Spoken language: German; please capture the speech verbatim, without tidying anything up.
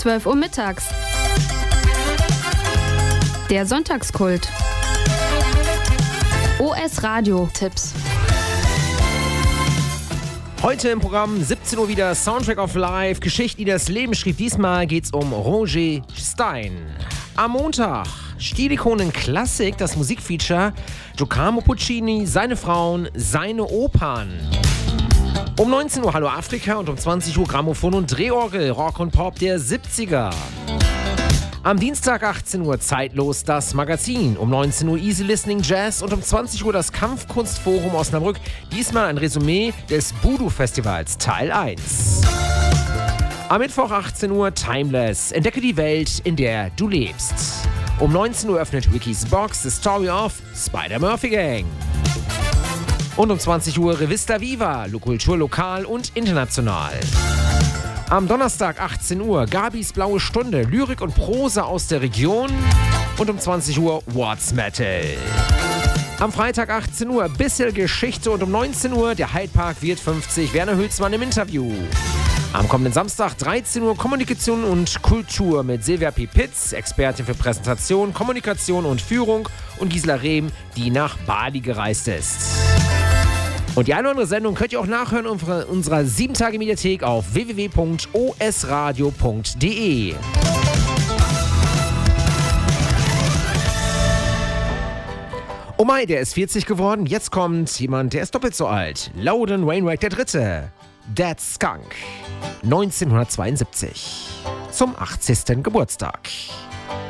zwölf Uhr mittags. Der Sonntagskult. O S-Radio-Tipps. Heute im Programm siebzehn Uhr wieder Soundtrack of Life, Geschichten, die das Leben schrieb. Diesmal geht's um Roger Stein. Am Montag Stilikonen Klassik, das Musikfeature Giacomo Puccini, seine Frauen, seine Opern. Um neunzehn Uhr Hallo Afrika und um zwanzig Uhr Grammophon und Drehorgel, Rock und Pop der siebziger. Am Dienstag achtzehn Uhr Zeitlos das Magazin, um neunzehn Uhr Easy Listening Jazz und um zwanzig Uhr das Kampfkunstforum Osnabrück. Diesmal ein Resümee des Budu-Festivals Teil eins. Am Mittwoch achtzehn Uhr Timeless, entdecke die Welt, in der du lebst. Um neunzehn Uhr öffnet Wikis Box The Story of Spider-Murphy Gang. Und um zwanzig Uhr Revista Viva, Kultur lokal und international. Am Donnerstag achtzehn Uhr Gabis Blaue Stunde, Lyrik und Prosa aus der Region. Und um zwanzig Uhr What's Metal. Am Freitag achtzehn Uhr Bissel Geschichte und um neunzehn Uhr der Hyde Park wird fünfzig, Werner Hülsmann im Interview. Am kommenden Samstag dreizehn Uhr Kommunikation und Kultur mit Silvia P. Pitz, Expertin für Präsentation, Kommunikation und Führung, und Gisela Rehm, die nach Bali gereist ist. Und die eine oder andere Sendung könnt ihr auch nachhören in unserer sieben Tage Mediathek auf w w w punkt o s radio punkt d e. Oh mein, der ist vierzig geworden. Jetzt kommt jemand, der ist doppelt so alt. Loudon Wainwright der Dritte. Dead Skunk. neunzehnhundertzweiundsiebzig. Zum achtzigsten Geburtstag.